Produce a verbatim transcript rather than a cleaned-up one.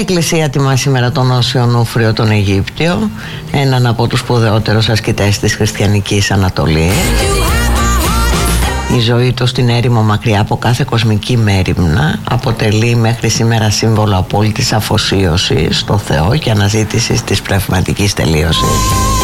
Εκκλησία τιμά σήμερα τον Όσιο Νούφριο τον Αιγύπτιο, έναν από τους σπουδαιότερους ασκητές της χριστιανικής Ανατολής. Η ζωή του στην έρημο, μακριά από κάθε κοσμική μέριμνα, αποτελεί μέχρι σήμερα σύμβολο απόλυτης αφοσίωσης στο Θεό και αναζήτησης της πνευματικής τελείωσης.